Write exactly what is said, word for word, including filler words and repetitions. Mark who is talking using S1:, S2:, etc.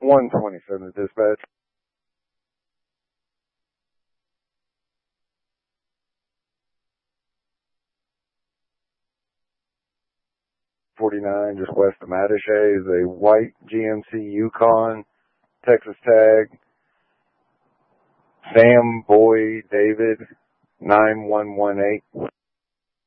S1: one twenty-seven to dispatch. forty-nine, just west of Mattachey, is a white G M C Yukon, Texas tag, Sam Boy David, nine one one eight.